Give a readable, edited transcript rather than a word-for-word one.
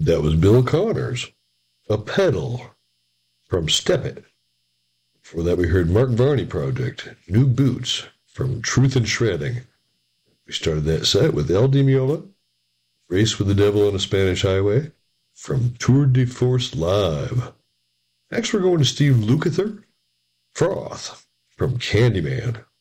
That was Bill Connors, A Pedal from Step It. Before that, we heard Mark Varney Project, New Boots from Truth and Shredding. We started that set with El Di Meola, Race with the Devil on a Spanish Highway from Tour de Force Live. Next, we're going to Steve Lukather, Froth from Candyman.